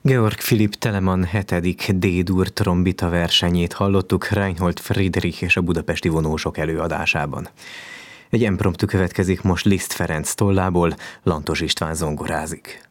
Georg Philipp Telemann 7. D-dur trombita versenyét hallottuk Reinhold Friedrich és a budapesti vonósok előadásában. Egy impromptu következik most Liszt Ferenc tollából, Lantos István zongorázik.